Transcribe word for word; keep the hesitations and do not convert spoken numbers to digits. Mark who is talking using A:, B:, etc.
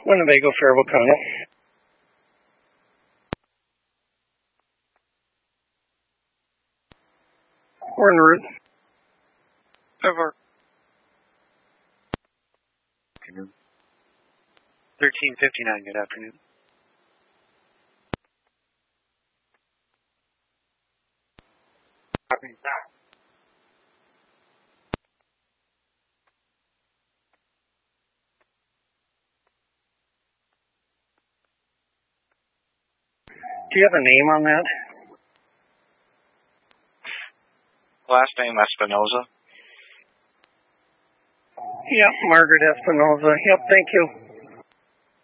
A: Winnebago, Faribault County. We're en route.
B: Over. thirteen fifty-nine, good afternoon. Copy.
A: Do you have a name on that?
B: Last name Espinoza.
A: Yep, Margaret Espinoza. Yep, thank you.